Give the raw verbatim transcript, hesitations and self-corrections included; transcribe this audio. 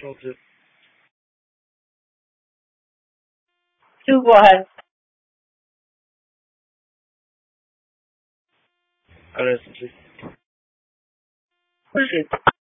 control too. To what? I listen to. Push it.